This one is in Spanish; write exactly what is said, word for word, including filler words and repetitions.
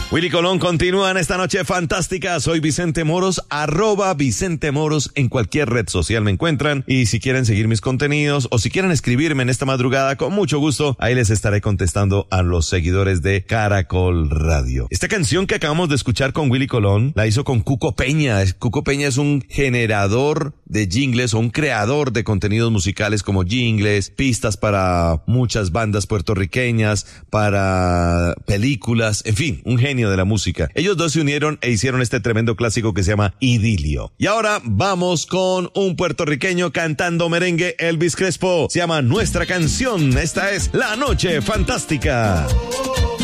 Willy Colón continúa en esta noche fantástica. Soy Vicente Moros, arroba Vicente Moros. En cualquier red social me encuentran. Y si quieren seguir mis contenidos o si quieren escribirme en esta madrugada, con mucho gusto, ahí les estaré contestando a los seguidores de Caracol Radio. Esta canción que acabamos de escuchar con Willy Colón la hizo con Cuco Peña. Cuco Peña es un generador de jingles o un creador de contenidos musicales como jingles, pistas para muchas bandas puertorriqueñas, para películas, en fin, un genio de la música. Ellos dos se unieron e hicieron este tremendo clásico que se llama Idilio. Y ahora vamos con un puertorriqueño cantando merengue, Elvis Crespo. Se llama Nuestra Canción. Esta es La Noche Fantástica.